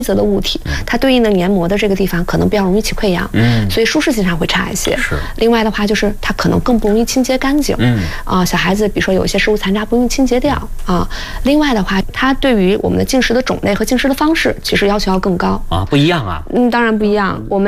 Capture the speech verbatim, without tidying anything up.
色的物体，它对应的黏膜的这个地方可能比较容易起溃疡，嗯，所以舒适性上会差一些。 是。 另外的话，就是它可能更不容易清洁干净，嗯，啊，小孩子比如说有一些食物残渣不容易清洁掉啊。另外的话，它对于我们的进食的种类和进食的方式，其实要求要更高啊，不一样啊。 嗯，当然不一样，我们。